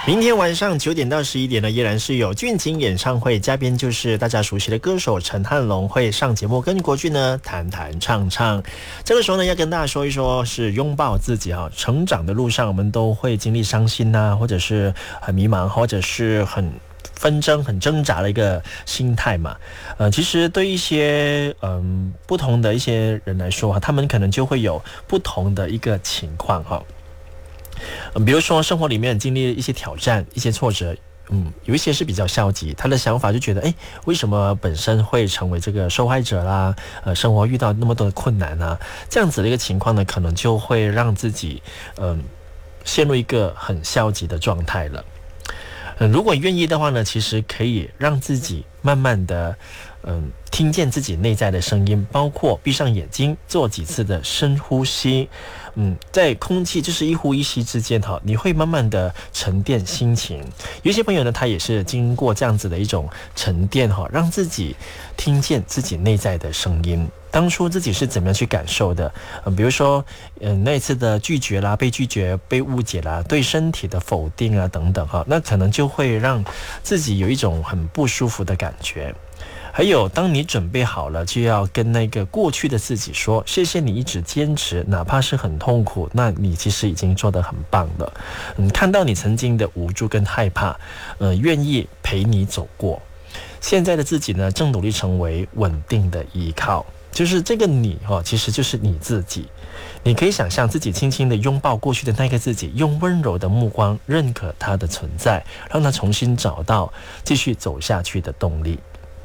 明天晚上9点到11点呢，依然是有俊琴演唱会，嘉宾就是大家熟悉的歌手陈汉龙会上节目跟国俊呢谈谈唱唱。这个时候呢，要跟大家说一说，是拥抱自己啊。成长的路上，我们都会经历伤心啊，或者是很迷茫，或者是很纷争、很挣扎的一个心态嘛。其实对一些不同的一些人来说啊，他们可能就会有不同的一个情况哈。比如说生活里面经历一些挑战、一些挫折，有一些是比较消极，他的想法就觉得，为什么本身会成为这个受害者啦？生活遇到那么多的困难啊，这样子的一个情况呢，可能就会让自己陷入一个很消极的状态了。如果愿意的话呢，其实可以让自己慢慢的听见自己内在的声音，包括闭上眼睛做几次的深呼吸，在空气就是一呼一吸之间你会慢慢的沉淀心情。有些朋友呢，他也是经过这样子的一种沉淀让自己听见自己内在的声音，当初自己是怎么样去感受的。比如说那一次的拒绝啦，被拒绝、被误解啦，对身体的否定啊等等那可能就会让自己有一种很不舒服的感觉。还有当你准备好了，就要跟那个过去的自己说，谢谢你一直坚持，哪怕是很痛苦，那你其实已经做得很棒了。看到你曾经的无助跟害怕，愿意陪你走过。现在的自己呢，正努力成为稳定的依靠。就是这个你其实就是你自己。你可以想象自己轻轻地拥抱过去的那个自己，用温柔的目光认可他的存在，让他重新找到继续走下去的动力。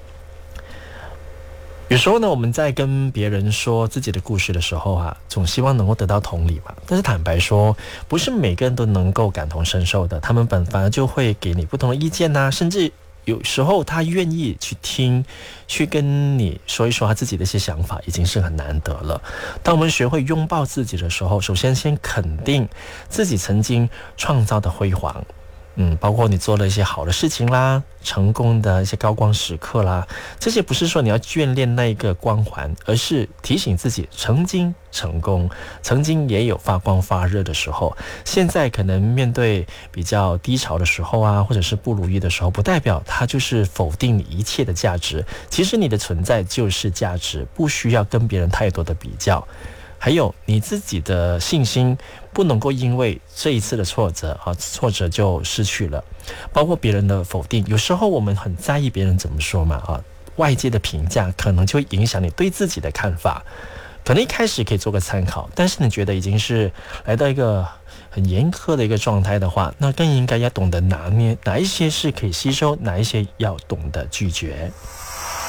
有时候呢，我们在跟别人说自己的故事的时候总希望能够得到同理嘛。但是坦白说，不是每个人都能够感同身受的，他们反而就会给你不同的意见啊，甚至有时候他愿意去听，去跟你说一说他自己的一些想法，已经是很难得了。当我们学会拥抱自己的时候，首先先肯定自己曾经创造的辉煌。包括你做了一些好的事情啦，成功的一些高光时刻啦，这些不是说你要眷恋那一个光环，而是提醒自己曾经成功，曾经也有发光发热的时候。现在可能面对比较低潮的时候啊，或者是不如意的时候，不代表它就是否定你一切的价值。其实你的存在就是价值，不需要跟别人太多的比较。还有你自己的信心不能够因为这一次的挫折就失去了。包括别人的否定，有时候我们很在意别人怎么说嘛外界的评价可能就会影响你对自己的看法。可能一开始可以做个参考，但是你觉得已经是来到一个很严苛的一个状态的话，那更应该要懂得拿捏哪一些是可以吸收，哪一些要懂得拒绝。